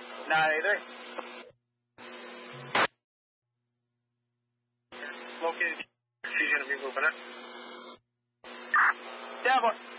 983. Located. She's going to be moving it. Down, boy.